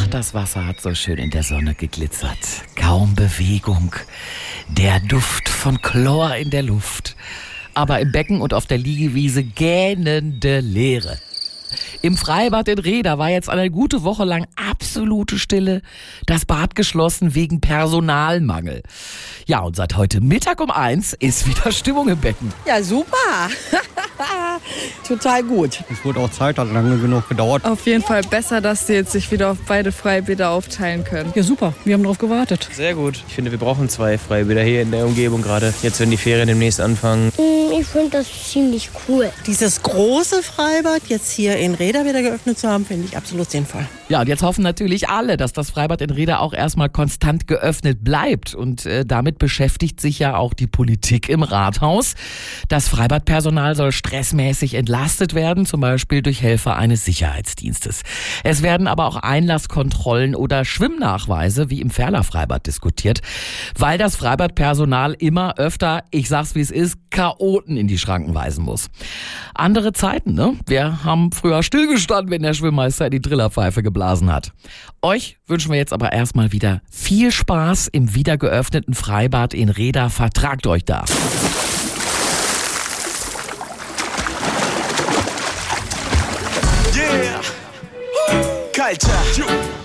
das Wasser hat so schön in der Sonne geglitzert. Kaum Bewegung. Der Duft von Chlor in der Luft. Aber im Becken und auf der Liegewiese gähnende Leere. Im Freibad in Rheda war jetzt eine gute Woche lang absolute Stille. Das Bad geschlossen wegen Personalmangel. Ja, und seit heute Mittag um 1 ist wieder Stimmung im Becken. Ja, super. Total gut. Es wurde auch Zeit, hat lange genug gedauert. Auf jeden Fall besser, dass die jetzt sich wieder auf beide Freibäder aufteilen können. Ja, super. Wir haben darauf gewartet. Sehr gut. Ich finde, wir brauchen 2 Freibäder hier in der Umgebung gerade. Jetzt, wenn die Ferien demnächst anfangen. Ich finde das ziemlich cool. Dieses große Freibad jetzt hier in Rheda wieder geöffnet zu haben, finde ich absolut sinnvoll. Ja, und jetzt hoffen natürlich alle, dass das Freibad in Rheda auch erstmal konstant geöffnet bleibt. Und damit beschäftigt sich ja auch die Politik im Rathaus. Das Freibadpersonal soll stressmäßig entlastet werden, zum Beispiel durch Helfer eines Sicherheitsdienstes. Es werden aber auch Einlasskontrollen oder Schwimmnachweise wie im Ferler Freibad diskutiert, weil das Freibadpersonal immer öfter, ich sag's wie es ist, Chaoten in die Schranken weisen muss. Andere Zeiten, ne? Wir haben früher stillgestanden, wenn der Schwimmmeister in die Trillerpfeife geblasen hat. Euch wünschen wir jetzt aber erstmal wieder viel Spaß im wieder geöffneten Freibad in Rheda. Vertragt euch da. Yeah! Culture!